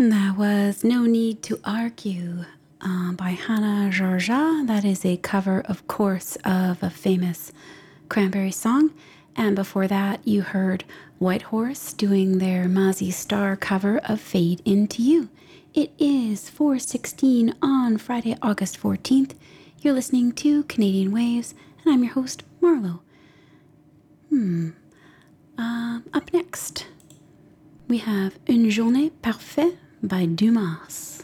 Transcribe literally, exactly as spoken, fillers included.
That was No Need to Argue uh, by Hannah Georgia. That is a cover, of course, of a famous Cranberry song. And before that, you heard White Horse doing their Mazzy Star cover of Fade Into You. It is four sixteen on Friday, August fourteenth. You're listening to Canadian Waves, and I'm your host, Marlo. Hmm. Uh, up next, we have Une Journée Parfaite by Dumas.